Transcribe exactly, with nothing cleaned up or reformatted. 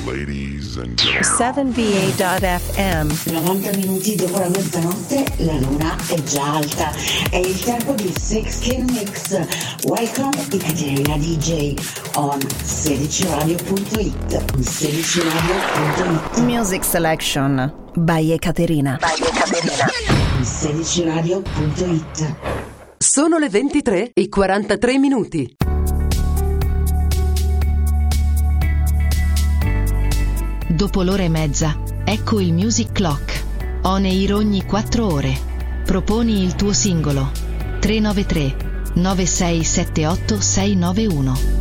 Ladies and gentlemen. seven V A dot F M. novanta minuti dopo la mezzanotte la luna è già alta. È il tempo di sixteen Mix. Welcome Ekaterina D J on sedici radio punto it. sedici radio punto it. Music Selection by Ekaterina. By Ekaterina. sedici radio punto it. Sono le ventitré e quarantatré minuti. Dopo l'ora e mezza, ecco il Music Clock. On air ogni quattro ore. Proponi il tuo singolo. tre nove tre nove sei sette otto sei nove uno.